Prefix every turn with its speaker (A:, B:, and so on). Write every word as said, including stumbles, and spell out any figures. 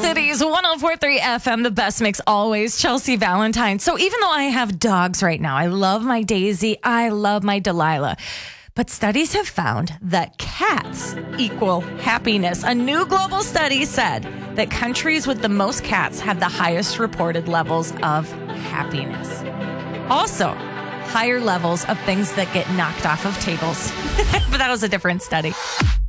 A: Cities one oh four point three F M, the best mix always. Chelsea Valentine. So even though I have dogs right now, I love my Daisy, I love my Delilah. But studies have found that cats equal happiness. A new global study said that countries with the most cats have the highest reported levels of happiness. Also, higher levels of things that get knocked off of tables. But that was a different study.